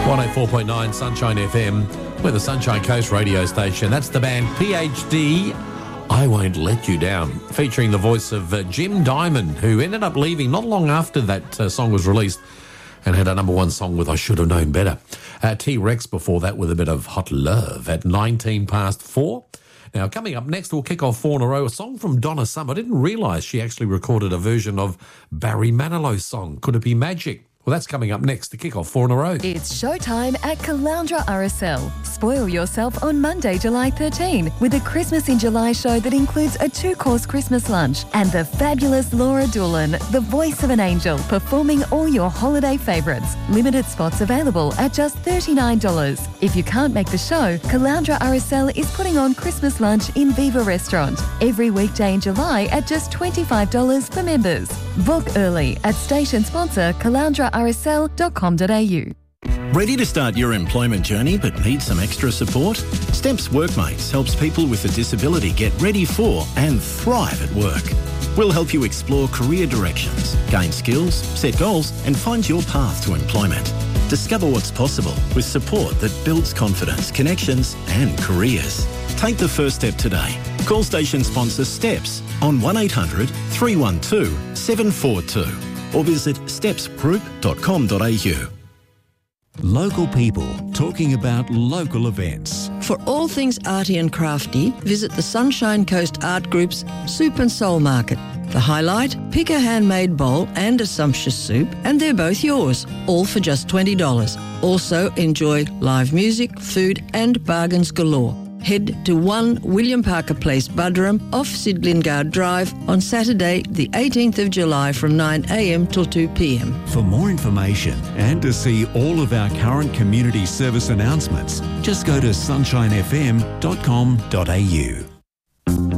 104.9 Sunshine FM. We're the Sunshine Coast radio station. That's the band PhD, I Won't Let You Down, featuring the voice of Jim Diamond, who ended up leaving not long after that song was released and had a number one song with I Should Have Known Better. T-Rex before that with a bit of Hot Love at 19 past 4. Now, coming up next, we'll kick off 4 in a row. A song from Donna Summer. I didn't realise she actually recorded a version of Barry Manilow's song, Could It Be Magic? Well, that's coming up next to kick off 4 in a row. It's showtime at Caloundra RSL. Spoil yourself on Monday, July 13 with a Christmas in July show that includes a 2-course Christmas lunch and the fabulous Laura Doolan, the voice of an angel, performing all your holiday favourites. Limited spots available at just $39. If you can't make the show, Caloundra RSL is putting on Christmas lunch in Viva Restaurant every weekday in July at just $25 for members. Book early at station sponsor caloundrarsl.com.au. Ready to start your employment journey but need some extra support? Steps Workmates helps people with a disability get ready for and thrive at work. We'll help you explore career directions, gain skills, set goals and find your path to employment. Discover what's possible with support that builds confidence, connections and careers. Take the first step today. Call station sponsor Steps on 1800 312 742 or visit stepsgroup.com.au. Local people talking about local events. For all things arty and crafty, visit the Sunshine Coast Art Group's Soup and Soul Market. The highlight, pick a handmade bowl and a sumptuous soup, and they're both yours, all for just $20. Also, enjoy live music, food and bargains galore. Head to 1 William Parker Place, Buderim, off Sid Lingard Drive on Saturday, the 18th of July from 9 a.m. till 2 p.m. For more information and to see all of our current community service announcements, just go to sunshinefm.com.au.